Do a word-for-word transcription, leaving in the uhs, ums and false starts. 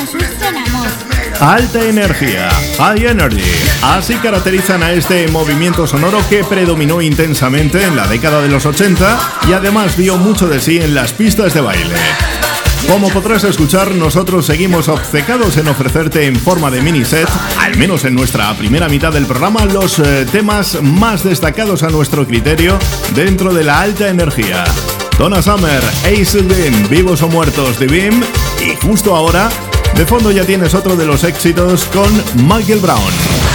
estrenamos. Alta energía, high energy. Así caracterizan a este movimiento sonoro que predominó intensamente en la década de los ochenta y además dio mucho de sí en las pistas de baile. Como podrás escuchar, nosotros seguimos obcecados en ofrecerte en forma de mini set, al menos en nuestra primera mitad del programa, los eh, temas más destacados a nuestro criterio dentro de la alta energía. Donna Summer, Ace Beam, Vivos o Muertos de Beam, y justo ahora, de fondo ya tienes otro de los éxitos con Michael Brown.